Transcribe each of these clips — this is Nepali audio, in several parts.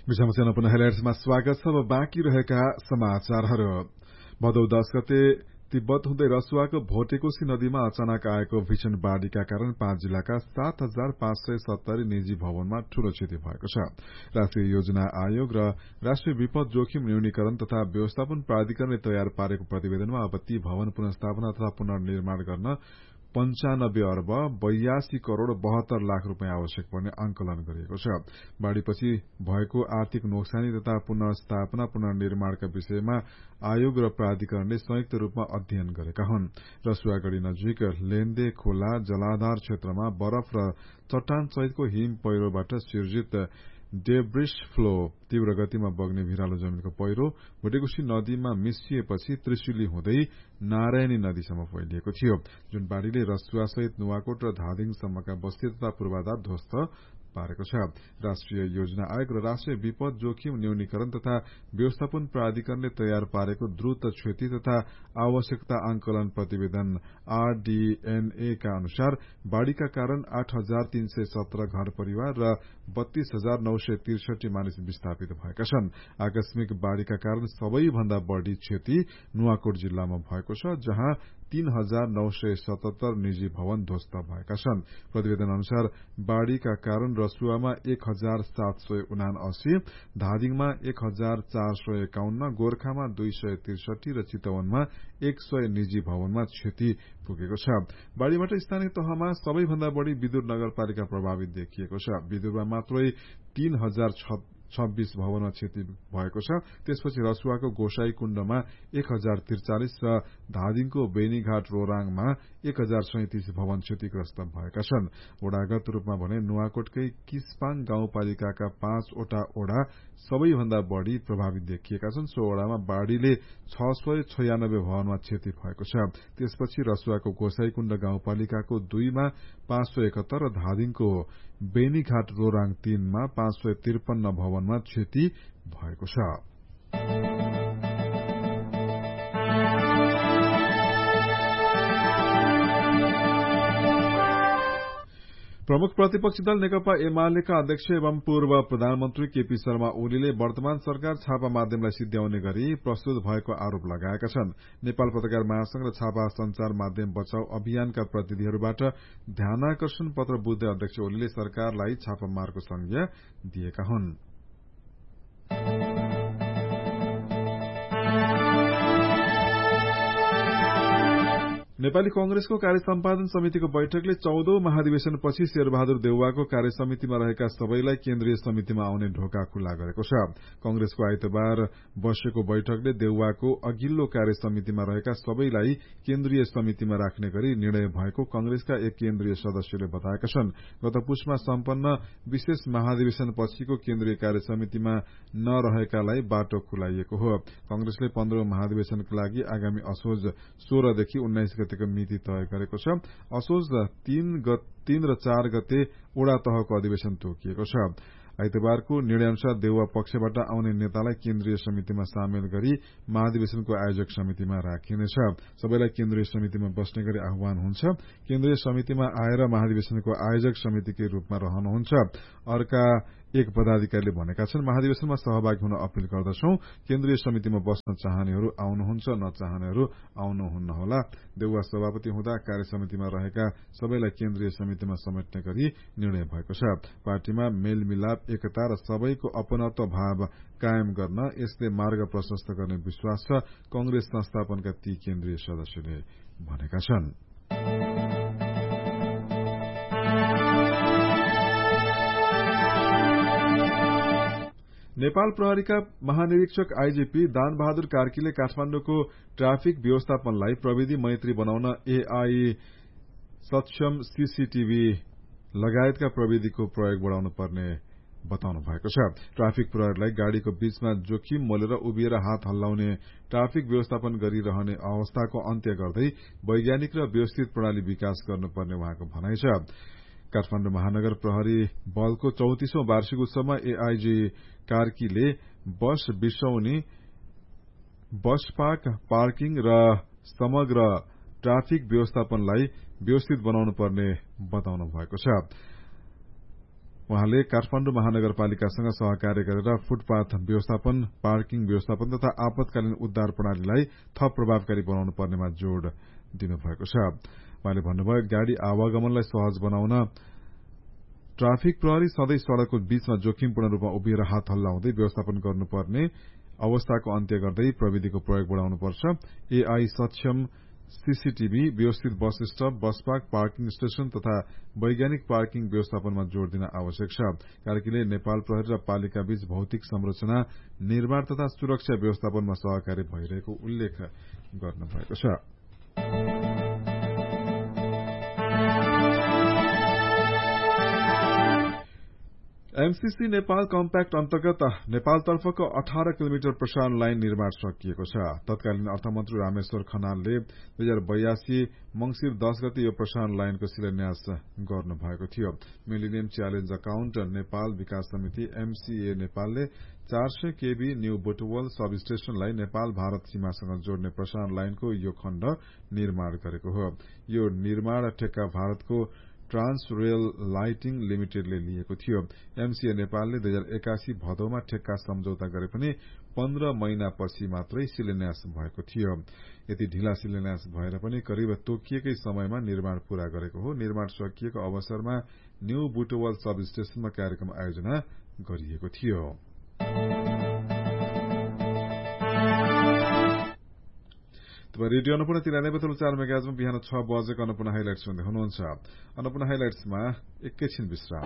विषम पुनः हेडलाइन्समा स्वागत छ। बाँकी रहेका समाचारहरू। भदौ 10 गते तिब्बत हुँदै रसुवाको भोटेकोशी नदीमा अचानक आएको भीषण बाढ़ीका कारण 5 जिल्लाका 7,570 निजी भवनमा ठूलो क्षति भएको छ। राष्ट्रिय योजना आयोग र राष्ट्रिय विपद जोखिम न्यूनीकरण तथा व्यवस्थापन प्राधिकरणले तयार पारेको प्रतिवेदनमा अब ती भवन पुनर्स्थापना तथा पुनर्निर्माण गर्न 95 अर्ब 82 करोड़ 72 लाख रूपियाँ आवश्यक पर्ने आंकलन गरिएको छ। बाढ़ीपछि भएको आर्थिक नोक्सानी तथा पुनर्स्थापना पुनर्निर्माणका विषयमा आयोग र प्राधिकरणले संयुक्त रूपमा अध्ययन गरेका हुन्। रसुवागढ़ी नजिक लेन्दे खोला जलाधार क्षेत्रमा बरफ र चट्टान सहितको हिम पहिरोबाट सिर्जित डेब्रिस फ्लो तीव्र गतिमा बग्ने भिरालो जमिनको पहिरो भोटेकोशी नदीमा मिसिएपछि त्रिशुली हुँदै नारायणी नदीसम्म फैलिएको थियो, जुन बाढ़ीले रसुवासहित नुवाकोट र धादिङसम्मका बस्ती तथा पूर्वाधार ध्वस्त पारेको छ। राष्ट्रिय योजना आयोग र राष्ट्रिय विपद जोखिम न्यूनीकरण तथा व्यवस्थापन प्राधिकरणले तयार पारेको द्रुत क्षति तथा आवश्यकता आंकलन प्रतिवेदन RDNA का अनुसार बाढ़ीका कारण 8,317 घर परिवार र 32,963 मानिस विस्थापित भएका छन्। आकस्मिक बाढ़ीका कारण सबैभन्दा बढ़ी क्षति नुवाकोट जिल्लामा भएको छ, जहाँ 3,977 निजी भवन ध्वस्त भएका छन्। प्रतिवेदन अनुसार बाढ़ीका कारण रसुवामा 1,779, धादिङमा 1,451, गोर्खामा 263 र चितवनमा 100 निजी भवनमा क्षति पुगेको छ। बाढ़ीबाट स्थानीय तहमा सबैभन्दा बढ़ी विदुर नगरपालिका प्रभावित देखिएको छ। विदुरमा मात्रै 3,026 भवनमा क्षति भएको छ। त्यसपछि रसुवाको गोसाई कुण्डमा 1,043 र धादिङको बेनीघाट रोराङमा 1,037 भवन क्षतिग्रस्त भएका छन्। ओडागत रूपमा भने नुवाकोटकै किस्पाङ गाउँपालिकाका 5 वटा ओडा सबैभन्दा बढ़ी प्रभावित देखिएका छन्। सो ओडामा बाढ़ीले 696 भवनमा क्षति भएको छ। त्यसपछि रसुवाको गोसाईकुण्ड गाउँपालिकाको 2 मा 571 र धादिङको बेनीघाट रोराङ 3 मा 553 भवनमा क्षति भएको छ। प्रमुख प्रतिपक्षी दल नेकपा एमालेका अध्यक्ष एवं पूर्व प्रधानमन्त्री केपी शर्मा ओलीले वर्तमान सरकार छापा माध्यमलाई सिद्ध्याउने गरी प्रस्तुत भएको आरोप लगाएका छन्। नेपाल पत्रकार महासंघ र छापा संचार माध्यम बचाउ अभियानका प्रतिनिधिहरूबाट ध्यानाकर्षण पत्र बुझ्दै अध्यक्ष ओलीले सरकारलाई छापामारको संज्ञा दिएका हुन्। नेपाली कंग्रेसको कार्य सम्पादन समितिको बैठकले 14औं महाधिवेशनपछि शेरबहादुर देउवाको कार्य समितिमा रहेका सबैलाई केन्द्रीय समितिमा आउने ढोका खुल्ला गरेको छ। कंग्रेसको आइतबार बसेको बैठकले देउवाको अघिल्लो कार्य समितिमा रहेका सबैलाई केन्द्रीय समितिमा राख्ने गरी निर्णय भएको कंग्रेसका एक केन्द्रीय सदस्यले बताएका छन्। गत पुसमा सम्पन्न विशेष महाधिवेशन पछिको केन्द्रीय कार्य समितिमा नरहेकालाई बाटो खुलाइएको हो। कंग्रेसले 15औं महाधिवेशनका लागि आगामी असोज 16 देखि 19 गतेको मिति तय गरेको छ। असोज 3 र 4 गते ओडा तहको अधिवेशन तोकिएको छ। आइतबारको निर्णय अनुसार देउवा पक्षबाट आउने नेतालाई केन्द्रीय समितिमा सामेल गरी महाधिवेशनको आयोजक समितिमा राखिनेछ। सबैलाई केन्द्रीय समितिमा बस्ने गरी आह्वान हुन्छ। केन्द्रीय समितिमा आएर महाधिवेशनको आयोजक समितिकै रूपमा रहनुहुन्छ। अर्का एक पदाधिकारीले भनेका छन्, महाधिवेशनमा सहभागी हुन अपील गर्दछौं। केन्द्रीय समितिमा बस्न चाहनेहरू आउनुहुन्छ, नचाहनेहरू आउनुहुन्न होला। देउवा सभापति हुँदा कार्य समितिमा रहेका सबैलाई केन्द्रीय समितिमा समेट्ने गरी निर्णय भएको छ। पार्टीमा मेलमिलाप, एकता र सबैको अपनत्व भाव कायम गर्न यसले मार्ग प्रशस्त गर्ने विश्वास छ, कंग्रेस संस्थापनका ती केन्द्रीय सदस्यले भनेका छन्। नेपाल प्रहरीका महानिरीक्षक आईजीपी दानबहादुर कार्कीले काठमाण्डुको ट्राफिक व्यवस्थापनलाई प्रविधि मैत्री बनाउन AI सक्षम सीसीटीभी लगायतका प्रविधिको प्रयोग बढ़ाउनु पर्ने बताउनु भएको छ। ट्राफिक प्रहरीलाई गाड़ीको बीचमा जोखिम मोलेर उभिएर हात हल्लाउने ट्राफिक व्यवस्थापन गरिरहने अवस्थाको अन्त्य गर्दै वैज्ञानिक र व्यवस्थित प्रणाली विकास गर्नुपर्ने उहाँको भनाइ छ। काठमाण्डु महानगर प्रहरी बलको 34औं वार्षिक उत्सवमा एआईजी कार्कीले बस बिसौनी, बस पार्किङ र समग्र ट्राफिक व्यवस्थापनलाई व्यवस्थित बनाउनु पर्ने बताउनु भएको छ। उहाँले काठमाडौँ महानगरपालिकासँग सहकार्य गरेर फुटपाथ व्यवस्थापन, पार्किङ व्यवस्थापन तथा आपतकालीन उद्धार प्रणालीलाई थप प्रभावकारी बनाउनु पर्नेमा जोड़ दिनुभएको छ। उहाँले भन्नुभयो, गाड़ी आवागमनलाई सहज बनाउन ट्राफिक प्रहरी सधैँ सड़कको बीचमा जोखिमपूर्ण रूपमा उभिएर हात हल्लाउँदै व्यवस्थापन गर्नुपर्ने अवस्थाको अन्त्य गर्दै प्रविधिको प्रयोग बढ़ाउनुपर्छ। एआई सक्षम सीसीटीभी, व्यवस्थित बस stop, bus park, parking station तथा वैज्ञानिक पार्किङ व्यवस्थापनमा जोड़ दिन आवश्यक छ। कार्कीले नेपाल प्रहरी र पालिका बीच भौतिक संरचना निर्माण तथा सुरक्षा व्यवस्थापनमा सहकार्य भइरहेको उल्लेख गर्नुभएको छ। एमसीसी नेपाल कम्प्याक्ट अन्तर्गत नेपालतर्फको 18 किलोमिटर प्रसारण लाइन निर्माण सकिएको छ। तत्कालीन अर्थमन्त्री रामेश्वर खनालले 2082 मंसिर 10 गते यो प्रसारण लाइनको शिलान्यास गर्नुभएको थियो। मिलेनियम च्यालेन्ज अकाउन्ट नेपाल विकास समिति एमसीए नेपालले 400 केबी न्यू बुटवल सब स्टेशनलाई नेपाल भारत सीमासँग जोड्ने प्रसारण लाइनको यो खण्ड निर्माण गरेको हो। यो निर्माण ठेक्का भारतको ट्रान्स रेल लाइटिङ लिमिटेडले लिएको थियो। एमसीए नेपालले 2081 भदौमा ठेक्का सम्झौता गरे पनि 15 महिनापछि मात्रै शिलान्यास भएको थियो। यति ढिला शिलान्यास भएर पनि करिब तोकिएकै समयमा निर्माण पूरा गरेको हो। निर्माण सकिएको अवसरमा न्यू बुटवल सब स्टेशनमा कार्यक्रम आयोजना गरिएको थियो। रेडियो अन्नपूर्ण 93.4 मेगाहर्जमा बिहान 6 बजेको अन्नपूर्ण हाइलाइट्स सुन्दै हुनुहुन्छ। अन्नपूर्ण हाइलाइट्समा एकैछिन विश्राम।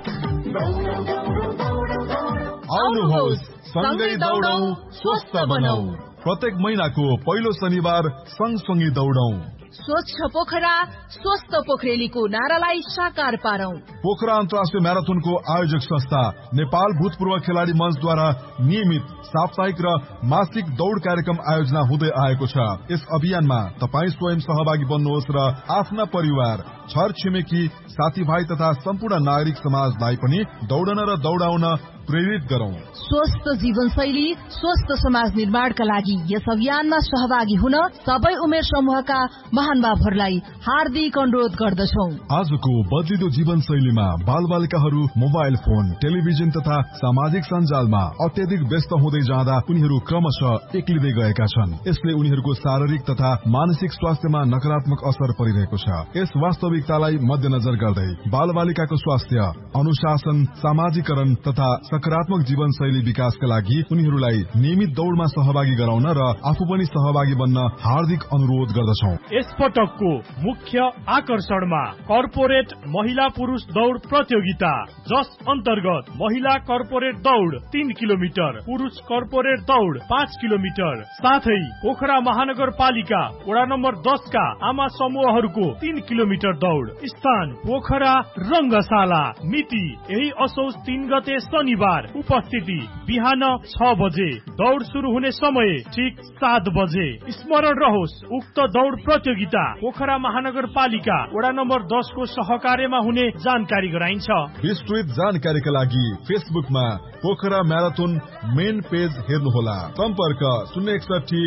आउनुहोस् सँगै दौडौं, स्वस्थ बनौं। प्रत्येक महिनाको पहिलो शनिबार सँगसँगै दौडौं। स्वच्छ पोखरा स्वस्थ पोखरेलीको नारालाई साकार पारौं। पोखरा अन्तर्राष्ट्रिय म्याराथनको आयोजक संस्था नेपाल भूतपूर्व खेलाडी मञ्चद्वारा नियमित साप्ताहिक र मासिक दौड़ कार्यक्रम आयोजना हुँदै आएको छ। यस अभियानमा तपाईँ स्वयं सहभागी बन्नुहोस् र आफ्ना परिवार, छर छिमेकी, साथीभाइ तथा सम्पूर्ण नागरिक समाजलाई पनि दौडन र दौडाउन प्रेरित गरौं। स्वस्थ जीवनशैली, स्वस्थ समाज निर्माणका लागि यस अभियानमा सहभागी हुन सबै उमेर समूहका महानुभावहरूलाई हार्दिक अनुरोध गर्दछौं। आजको बदलिदो जीवनशैलीमा बालबालिकाहरू मोबाइल फोन, टेलिभिजन तथा सामाजिक सञ्जालमा अत्यधिक व्यस्त हुँदै जाँदा उनीहरू क्रमशः एक्लिँदै गएका छन्। यसले उनीहरूको शारीरिक तथा मानसिक स्वास्थ्यमा नकारात्मक असर परिरहेको छ। यस वास्तविकतालाई मध्यनजर गर्दै बालबालिकाको स्वास्थ्य, अनुशासन, सामाजिकरण तथा सकारात्मक जीवनशैली विकासका लागि उनीहरूलाई नियमित दौड़मा सहभागी गराउन र आफू पनि सहभागी बन्न हार्दिक अनुरोध गर्दछौं। यस पटकको मुख्य आकर्षणमा कर्पोरेट महिला पुरुष दौड़ प्रतियोगिता, जस अन्तर्गत महिला कर्पोरेट दौड़ 3 किलोमिटर, पुरुष कर्पोरेट दौड़ 5 किलोमिटर, साथै पोखरा महानगरपालिका वडा नम्बर 10 का आमा समूहहरूको 3 किलोमिटर दौड़। स्थान पोखरा रंगशाला। मिति यही असोज 3 गते शनिबार। उपस्थिति बिहान 6 बजे। दौड़ शुरू हुने समय ठीक 7 बजे। स्मरण रहोस्, उक्त दौड़ प्रतियोगिता पोखरा महानगरपालिका वडा नम्बर 10 को सहकार्यमा हुने जानकारी गराइन्छ। विस्तृत जानकारीका लागि फेसबुकमा पोखरा म्याराथन मेन पेज हेर्नुहोला। सम्पर्क 061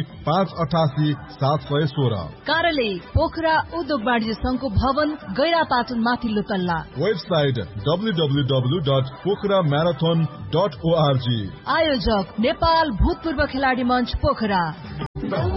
588 716। कार्यालय पोखरा उद्योग वाणिज्य संघको भवन, गैरापाटन माथिल्लो तल्ला। Website www.pokharamarathon.org। आयोजक नेपाल भूतपूर्व खेलाडी मञ्च पोखरा।